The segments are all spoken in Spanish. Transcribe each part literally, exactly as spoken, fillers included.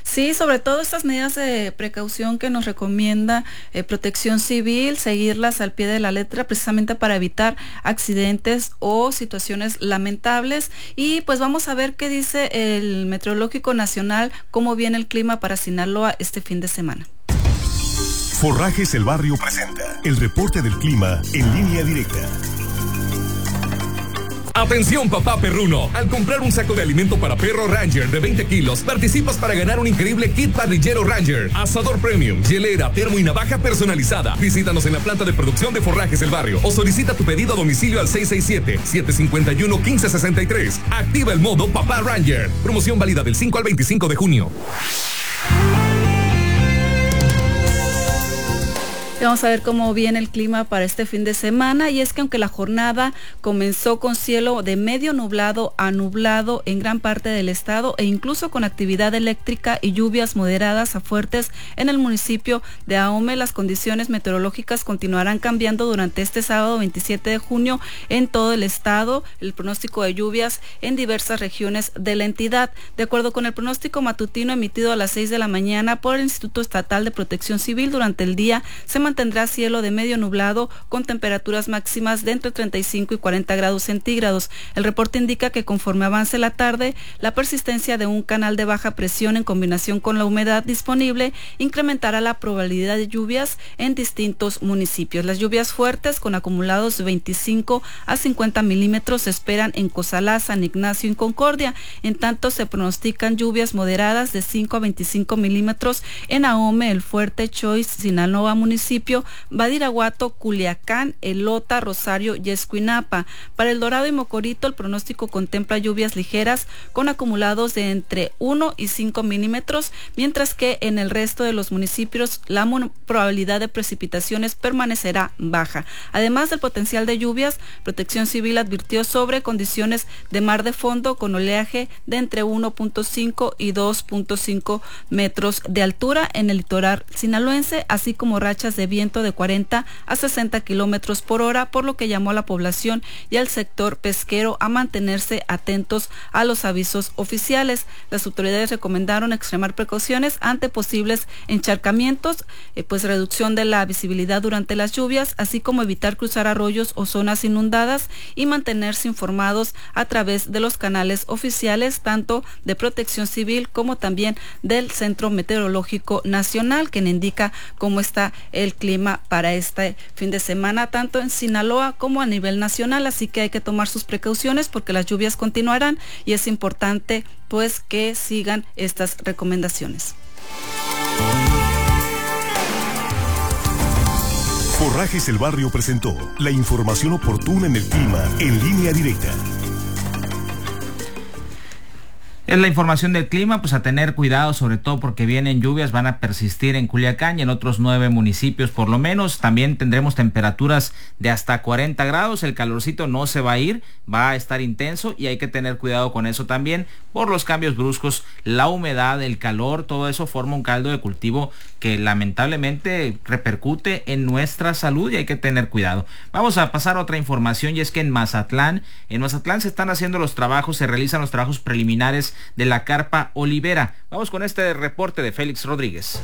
Sí, sobre todo estas medidas de precaución que nos recomienda eh, Protección Civil, seguirlas al pie de la letra precisamente para evitar accidentes o situaciones lamentables. Y pues vamos a ver qué dice el Meteorológico Nacional, cómo viene el clima para Sinaloa este fin de semana. Forrajes El Barrio presenta el reporte del clima en línea directa. Atención papá perruno, al comprar un saco de alimento para perro Ranger de veinte kilos, participas para ganar un increíble kit parrillero Ranger, asador premium, hielera, termo y navaja personalizada. Visítanos en la planta de producción de Forrajes El Barrio o solicita tu pedido a domicilio al seis seis siete, siete cinco uno, uno cinco seis tres. Activa el modo papá Ranger. Promoción válida del cinco al veinticinco de junio. Vamos a ver cómo viene el clima para este fin de semana, y es que aunque la jornada comenzó con cielo de medio nublado a nublado en gran parte del estado e incluso con actividad eléctrica y lluvias moderadas a fuertes en el municipio de Ahome, las condiciones meteorológicas continuarán cambiando durante este sábado veintisiete de junio en todo el estado. El pronóstico de lluvias en diversas regiones de la entidad. De acuerdo con el pronóstico matutino emitido a las seis de la mañana por el Instituto Estatal de Protección Civil, durante el día se mantendrá cielo de medio nublado con temperaturas máximas de entre treinta y cinco y cuarenta grados centígrados. El reporte indica que conforme avance la tarde, la persistencia de un canal de baja presión en combinación con la humedad disponible incrementará la probabilidad de lluvias en distintos municipios. Las lluvias fuertes con acumulados de veinticinco a cincuenta milímetros se esperan en Cozalá, San Ignacio y Concordia. En tanto, se pronostican lluvias moderadas de cinco a veinticinco milímetros en Ahome, El Fuerte, Choix, Sinaloa, municipio Badiraguato, Culiacán, Elota, Rosario y Escuinapa. Para El Dorado y Mocorito, el pronóstico contempla lluvias ligeras con acumulados de entre uno y cinco milímetros, mientras que en el resto de los municipios la probabilidad de precipitaciones permanecerá baja. Además del potencial de lluvias, Protección Civil advirtió sobre condiciones de mar de fondo con oleaje de entre uno punto cinco y dos punto cinco metros de altura en el litoral sinaloense, así como rachas de viento de cuarenta a sesenta kilómetros por hora, por lo que llamó a la población y al sector pesquero a mantenerse atentos a los avisos oficiales. Las autoridades recomendaron extremar precauciones ante posibles encharcamientos, eh, pues reducción de la visibilidad durante las lluvias, así como evitar cruzar arroyos o zonas inundadas y mantenerse informados a través de los canales oficiales, tanto de Protección Civil como también del Centro Meteorológico Nacional, quien indica cómo está el clima para este fin de semana, tanto en Sinaloa como a nivel nacional. Así que hay que tomar sus precauciones porque las lluvias continuarán y es importante pues que sigan estas recomendaciones. Forrajes El Barrio presentó la información oportuna en el clima en línea directa. Es la información del clima, pues a tener cuidado, sobre todo porque vienen lluvias, van a persistir en Culiacán y en otros nueve municipios por lo menos. También tendremos temperaturas de hasta cuarenta grados, el calorcito no se va a ir, va a estar intenso y hay que tener cuidado con eso también por los cambios bruscos, la humedad, el calor, todo eso forma un caldo de cultivo que lamentablemente repercute en nuestra salud y hay que tener cuidado. Vamos a pasar a otra información, y es que en Mazatlán, en Mazatlán se están haciendo los trabajos, se realizan los trabajos preliminares de la carpa olivera. Vamos con este reporte de Félix Rodríguez.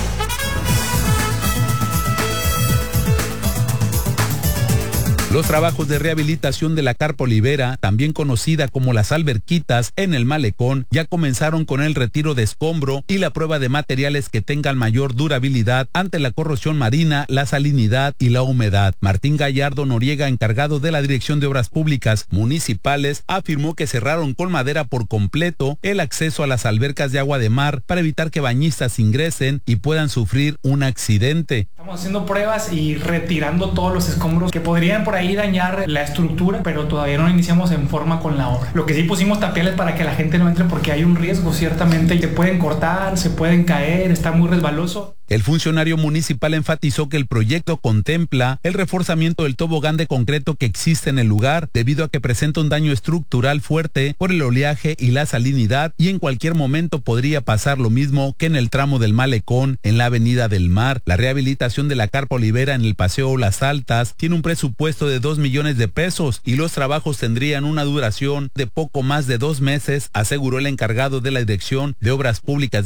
Los trabajos de rehabilitación de la carpa olivera, también conocida como las alberquitas en el malecón, ya comenzaron con el retiro de escombro y la prueba de materiales que tengan mayor durabilidad ante la corrosión marina, la salinidad y la humedad. Martín Gallardo Noriega, encargado de la Dirección de Obras Públicas Municipales, afirmó que cerraron con madera por completo el acceso a las albercas de agua de mar para evitar que bañistas ingresen y puedan sufrir un accidente. Estamos haciendo pruebas y retirando todos los escombros que podrían por ahí dañar la estructura, pero todavía no iniciamos en forma con la obra. Lo que sí pusimos tapiales para que la gente no entre porque hay un riesgo, ciertamente, se pueden cortar, se pueden caer, está muy resbaloso. El funcionario municipal enfatizó que el proyecto contempla el reforzamiento del tobogán de concreto que existe en el lugar, debido a que presenta un daño estructural fuerte por el oleaje y la salinidad, y en cualquier momento podría pasar lo mismo que en el tramo del malecón en la Avenida del Mar. La rehabilitación de la carpa olivera en el Paseo Las Altas tiene un presupuesto de dos millones de pesos y los trabajos tendrían una duración de poco más de dos meses, aseguró el encargado de la Dirección de Obras Públicas